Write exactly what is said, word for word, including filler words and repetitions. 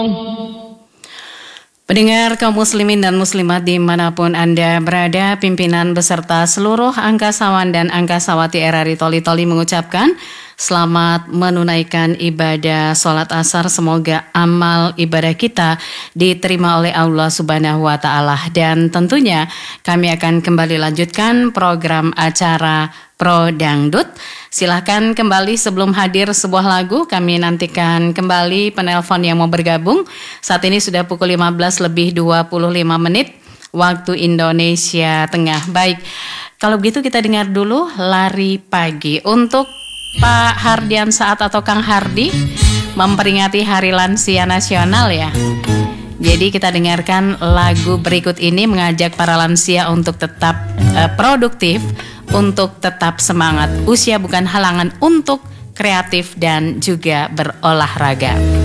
Pendengar kaum muslimin dan muslimat dimanapun Anda berada, pimpinan beserta seluruh angkasawan dan angkasawati R R I Toli-Toli mengucapkan selamat menunaikan ibadah sholat asar. Semoga amal ibadah kita diterima oleh Allah Subhanahu wa Ta'ala. Dan tentunya kami akan kembali lanjutkan program acara Pro Dangdut. Silahkan kembali sebelum hadir sebuah lagu. Kami nantikan kembali penelpon yang mau bergabung. Saat ini sudah pukul lima belas lebih dua puluh lima menit waktu Indonesia Tengah. Baik, kalau begitu kita dengar dulu Lari Pagi untuk Pak Hardian Saat atau Kang Hardi memperingati Hari Lansia Nasional ya. Jadi kita dengarkan lagu berikut ini mengajak para lansia untuk tetap uh, produktif, untuk tetap semangat. Usia bukan halangan untuk kreatif dan juga berolahraga.